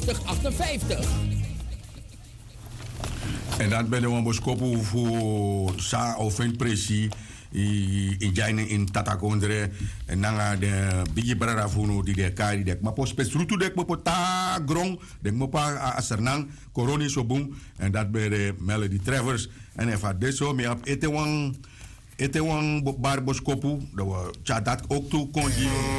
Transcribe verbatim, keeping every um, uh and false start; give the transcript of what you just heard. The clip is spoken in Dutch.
vijftig achtenvijftig. En dan ben je een boskopu voor sa of een presie in Jaine in Tatakondre en dan de bigi brada funo die de kari dek maar pos pesrutu dek mo ta grong dek mo pa asernang koroni so boom en dat bij de Melody Travers en even deso me op ete wan ete wan bar boskopu dat we chat dat ook toe kon